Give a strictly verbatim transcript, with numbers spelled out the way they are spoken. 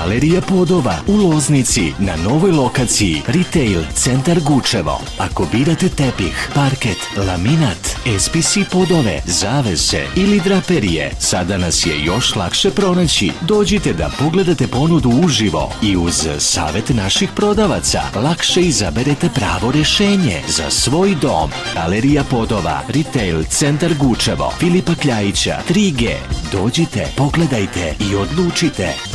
Galerija podova u Loznici na novoj lokaciji Retail Centar Gučevo. Ako birate tepih, parket, laminat, S P C podove, zavese ili draperije, sada nas je još lakše pronaći. Dođite da pogledate ponudu uživo i uz savjet naših prodavaca lakše izaberete pravo rješenje za svoj dom. Galerija podova, Retail Centar Gučevo, Filipa Kljajića, tri G. Dođite, pogledajte i odlučite.